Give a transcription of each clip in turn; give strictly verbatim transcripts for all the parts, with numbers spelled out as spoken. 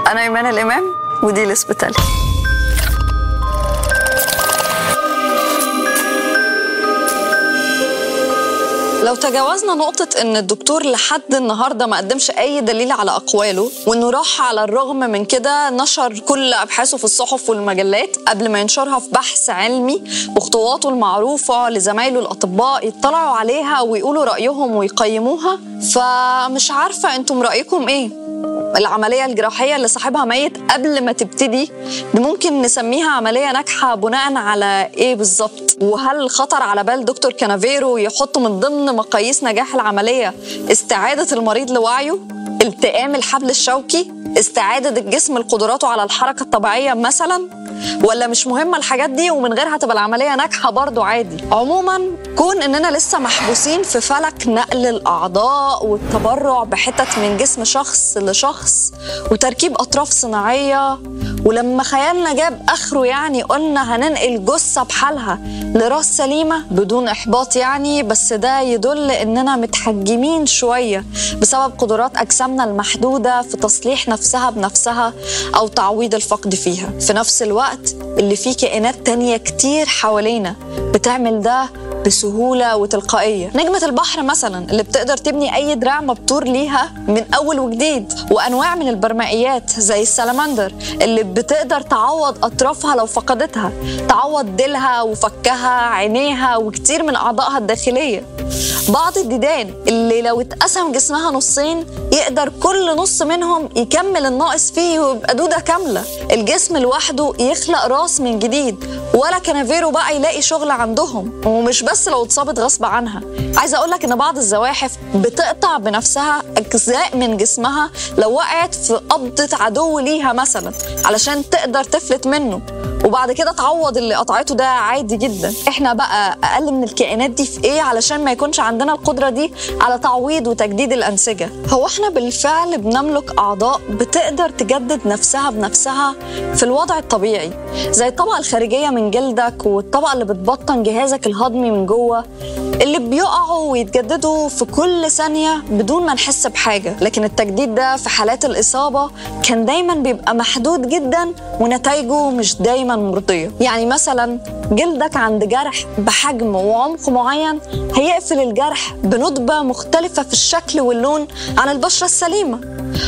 أنا إيمان الإمام ودي الإسبيتالي. لو تجاوزنا نقطة إن الدكتور لحد النهاردة ما قدمش أي دليل على أقواله، وإنه راح على الرغم من كده نشر كل أبحاثه في الصحف والمجلات قبل ما ينشرها في بحث علمي، وخطواته المعروفة لزمايله الأطباء يطلعوا عليها ويقولوا رأيهم ويقيموها، فمش عارفة أنتم رأيكم إيه؟ العملية الجراحية اللي صاحبها ميت قبل ما تبتدي دي ممكن نسميها عملية ناجحة بناء على إيه بالظبط؟ وهل خطر على بال دكتور كانافيرو يحط من ضمن مقاييس نجاح العملية استعادة المريض لوعيه؟ التئام الحبل الشوكي؟ استعادة الجسم لقدراته على الحركة الطبيعية مثلاً؟ ولا مش مهمة الحاجات دي ومن غيرها تبقى العملية ناجحة برضو عادي؟ عموما كون اننا لسه محبوسين في فلك نقل الأعضاء والتبرع بحتت من جسم شخص لشخص وتركيب أطراف صناعية، ولما خيالنا جاب آخره يعني قلنا هننقل جثة بحالها لراس سليمة بدون إحباط يعني، بس ده يدل إننا متحجمين شوية بسبب قدرات أجسامنا المحدودة في تصليح نفسها بنفسها أو تعويض الفقد فيها، في نفس الوقت اللي فيه كائنات تانية كتير حوالينا بتعمل ده بسهولة وتلقائية. نجمة البحر مثلا اللي بتقدر تبني أي دراع مبتور ليها من أول وجديد، وأنواع من البرمائيات زي السلمندر اللي بتقدر تعوض أطرافها لو فقدتها، تعوض ديلها وفكها عينيها وكتير من أعضائها الداخلية. بعض الديدان اللي لو اتقسم جسمها نصين يقدر كل نص منهم يكمل الناقص فيه ويبقى دودة كاملة. الجسم لوحده يخلق راس من جديد، ولا كانافيرو بقى يلاقي شغل عندهم. ومش بس لو اتصابت غصب عنها، عايزة أقولك إن بعض الزواحف بتقطع بنفسها أجزاء من جسمها لو وقعت في قبضة عدو ليها مثلا علشان تقدر تفلت منه، وبعد كده تعوض اللي قطعته ده عادي جدا. احنا بقى أقل من الكائنات دي في إيه علشان ما يكونش عندنا القدرة دي على تعويض وتجديد الأنسجة؟ هو احنا بالفعل بنملك أعضاء بتقدر تجدد نفسها بنفسها في الوضع الطبيعي، زي الطبقة الخارجية من جلدك والطبقة اللي بتبطن جهازك الهضمي من جوه، اللي بيقعوا ويتجددوا في كل ثانية بدون ما نحس بحاجة. لكن التجديد ده في حالات الإصابة كان دايما بيبقى محدود جدا ونتائجه مش دايما مرضية. يعني مثلا جلدك عند جرح بحجم وعمق معين هيقفل الجرح بندبة مختلفة في الشكل واللون عن البشرة السليمة،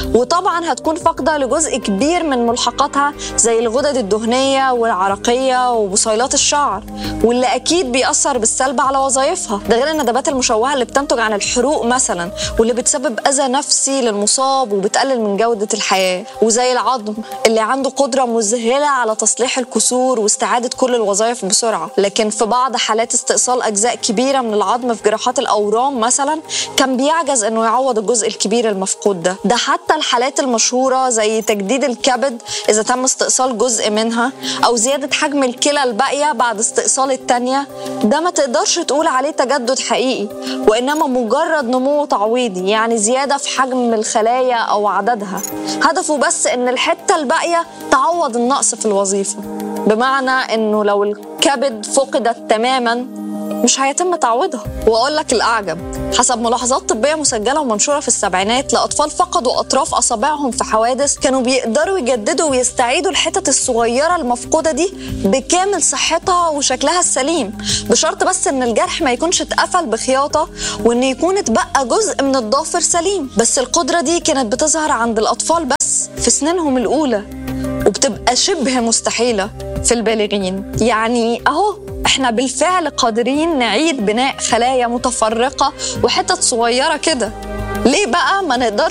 وطبعا هتكون فاقدة لجزء كبير من ملحقاتها زي الغدد الدهنية والعرقية وبصيلات الشعر، واللي أكيد بيأثر بالسلب على وظائفها. ده غير الندبات المشوهة اللي بتنتج عن الحروق مثلا، واللي بتسبب أذى نفسي للمصاب وبتقلل من جودة الحياة. وزي العظم اللي عنده قدرة مذهلة على تصليح الكسور واستعادة كل الوظائف بسرعة، لكن في بعض حالات استئصال أجزاء كبيرة من العظم في جراحات الأورام مثلا كان بيعجز إنه يعوض الجزء الكبير المفقود ده. ده حتى الحالات المشهورة زي تجديد الكبد إذا تم استئصال جزء منها، أو زيادة حجم الكلى الباقية بعد استئصال التانية، ده ما تقدرش تقول عليه تجدد حقيقي، وإنما مجرد نمو تعويضي، يعني زيادة في حجم الخلايا أو عددها، هدفه بس إن الحتة الباقية تعوض النقص في الوظيفة. بمعنى إنه لو الكبد فقدت تماماً مش هيتم تعويضها. وأقول لك الأعجب، حسب ملاحظات طبية مسجلة ومنشورة في السبعينات لأطفال فقدوا أطراف أصابعهم في حوادث، كانوا بيقدروا يجددوا ويستعيدوا الحتت الصغيرة المفقودة دي بكامل صحتها وشكلها السليم، بشرط بس إن الجرح ما يكونش اتقفل بخياطة وإن يكون اتبقى جزء من الضافر سليم. بس القدرة دي كانت بتظهر عند الأطفال بس في سنينهم الأولى، وبتبقى شبه مستحيلة في البالغين. يعني أهو احنا بالفعل قادرين نعيد بناء خلايا متفرقة وحتت صغيرة كده، ليه بقى ما نقدرش